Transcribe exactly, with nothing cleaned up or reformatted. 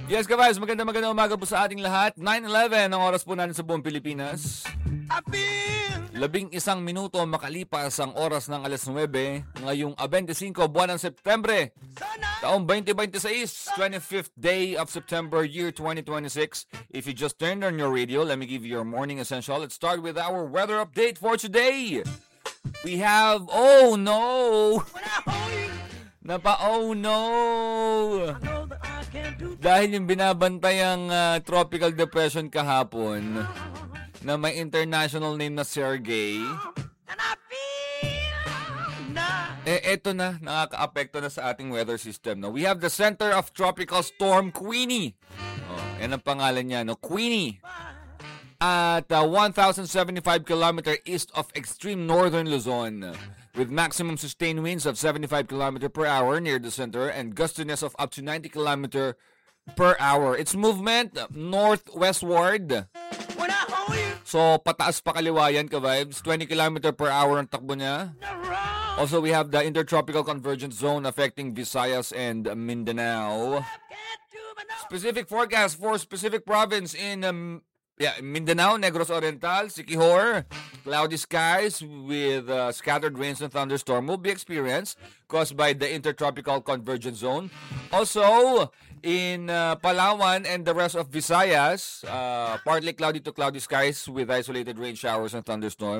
Yes, guys, maganda maganda umaga po sa ating lahat. nine eleven ang oras po natin sa buong Pilipinas. Labing isang minuto makalipas ang oras ng alas nuwebe ngayong twenty-five buwan ng Setyembre, taong twenty twenty-six, twenty-fifth day of September, year twenty twenty-six. If you just turned on your radio, let me give you your morning essential. Let's start with our weather update for today. We have, oh no! Napa, oh no! Dahil yung binabantayang uh, tropical depression kahapon na may international name na Sergey, eh eto na, nakaka-apekto na sa ating weather system. No? We have the center of tropical storm Queenie. Oh, yan ang pangalan niya, no? Queenie. At uh, one thousand seventy-five kilometer east of extreme northern Luzon, with maximum sustained winds of seventy-five kilometers per hour near the center and gustiness of up to ninety kilometers per hour. Its movement northwestward. So, pataas pa kaliwayan ka vibes. twenty kilometers per hour ang takbo niya. Also, we have the intertropical convergence zone affecting Visayas and Mindanao. Specific forecast for specific province in um, yeah, Mindanao, Negros Oriental, Siquijor. Cloudy skies with uh, scattered rains and thunderstorm will be experienced caused by the intertropical convergence zone. Also, in uh, Palawan and the rest of Visayas, uh, partly cloudy to cloudy skies with isolated rain showers and thunderstorms.